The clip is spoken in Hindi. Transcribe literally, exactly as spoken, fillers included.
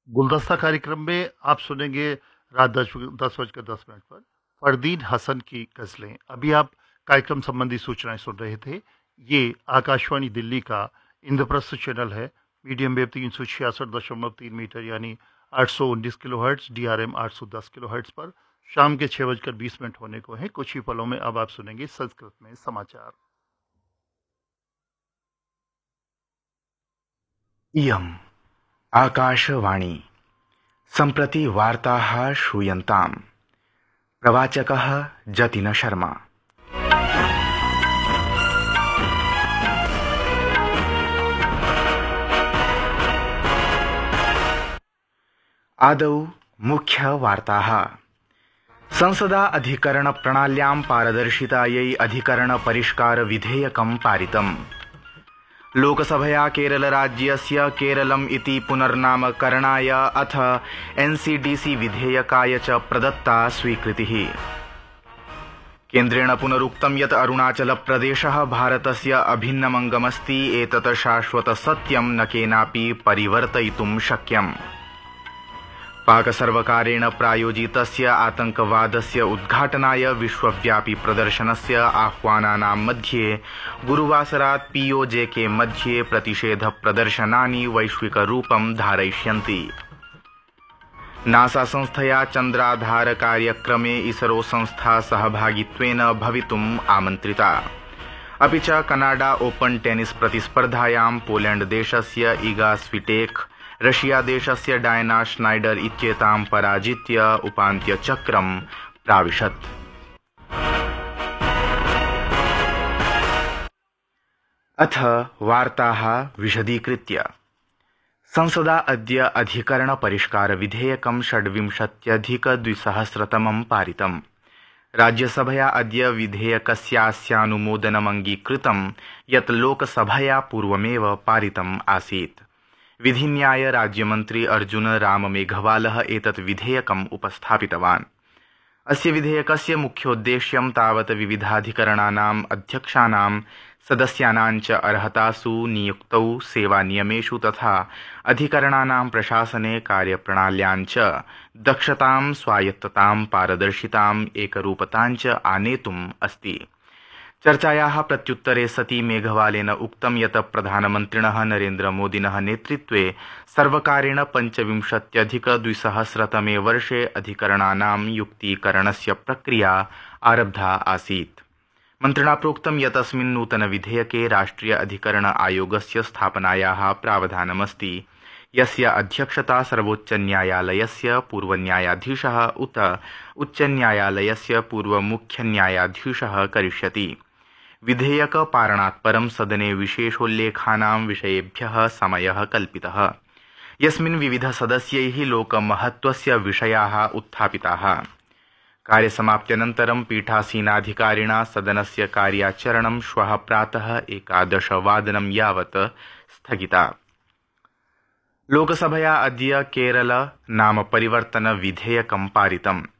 गुलदस्ता कार्यक्रम में आप सुनेंगे रात दस दस बजकर दस मिनट पर फरदीन हसन की गज़लें। अभी आप कार्यक्रम संबंधी सूचनाएं सुन रहे थे। ये आकाशवाणी दिल्ली का इंद्रप्रस्थ चैनल है। मीडियम वेव तीन सौ छियासठ दशमलव तीन मीटर यानी आठ सौ उन्नीस kilo hertz, D R M आठ सौ दस किलो हर्ट्स पर शाम के छः बजकर बीस मिनट होने को है। कुछ ही पलों में अब आप सुनेंगे संस्कृत में समाचार। इयम् आकाशवाणी सम्प्रति वार्ताः श्रूयन्ताम्। प्रवाचकः जतिन शर्मा। आदौ मुख्य वार्ताः। संसदा अधिकरण प्रणाल्यां पारदर्शितायै अधिकरण परिष्कार विधेयकं पारितम्। लोकसभया केरलराज्यस्य केरलम् इति पुनर्नामकरणाय अथ एनसीडीसी विधेयकाय च प्रदत्ता स्वीकृतिः। केन्द्रेण पुनरुक्तं यत् अरुणाचलप्रदेशः भारतस्य अभिन्नमङ्गमस्ति। एतत् शाश्वतसत्यं न केनापि परिवर्तयितुं शक्यम्। पाकसर्वकारेण प्रायोजितस्य आतंकवादस्य उद्घाटनाय विश्वव्यापी प्रदर्शनस्य आह्वानानां मध्ये गुरुवासरात् पीओजेके मध्ये प्रतिषेध प्रदर्शनानि वैश्विकरूपं धारयिष्यन्ति। नासा संस्थया चन्द्राधार कार्यक्रमे इसरो संस्था सहभागित्वेन भवितुम् आमन्त्रिता। अपि च कनाडा ओपन टेनिस प्रतिस्पर्धायां पोलैंड देशस्य इगा स्विटेक रशिया देशस्य डायना श्नाइडर इत्येतां पराजित्य उपान्त्यचक्रं प्राविशत्। अथ वार्ताः विशदीकृत्य। संसदा अद्य अधिकरण परिष्कार विधेयकं षड्विंशत्यधिकद्विसहस्रतमं पारितम्। राज्यसभया अद्य विधेयकस्यानुमोदनमङ्गीकृतं यत् लोकसभया पूर्वमेव पारितम् आसीत्। विधिन्याय राज्यमन्त्री अर्जुन राम मेघवालः एतत् विधेयकम् उपस्थापितवान्। अस्य विधेयकस्य मुख्योद्देश्यं तावत् विविधाधिकरणानाम् अध्यक्षाणां सदस्यानां च अर्हतासु नियुक्तौ सेवानियमेषु तथा अधिकरणानां प्रशासने कार्यप्रणाल्यां च दक्षतां स्वायत्ततां पारदर्शिताम् एकरूपतां च आनेतुम् अस्ति। चर्चायाः प्रत्युत्तरे सति मेघवालेन उक्तं यत् प्रधानमन्त्रिणः नरेन्द्रमोदिनः नेतृत्वे सर्वकारेण पञ्चविंशत्यधिकद्विसहस्रतमे वर्षे अधिकरणानां युक्तीकरणस्य प्रक्रिया आरब्धा आसीत्। मन्त्रिणा प्रोक्तं यत् अस्मिन् नूतनविधेयके राष्ट्रिय अधिकरण आयोगस्य स्थापनायाः प्रावधानमस्ति, यस्य अध्यक्षता सर्वोच्चन्यायालयस्य पूर्वन्यायाधीशः उत उच्चन्यायालयस्य पूर्वमुख्यन्यायाधीशः करिष्यति। विधेयक पारणात् परं सदने विशेषोल्लेखानां विषयेभ्यः समयः कल्पितः, यस्मिन् विविध सदस्यैः लोकमहत्वस्य विषयाः उत्थापिताः। कार्यसमाप्त्यनन्तरं पीठासीनाधिकारिणा सदनस्य कार्याचरणं श्वः प्रातः एकादशवादनं यावत् स्थगिता। लोकसभया अद्य केरल नाम परिवर्तन विधेयकं पारितम्।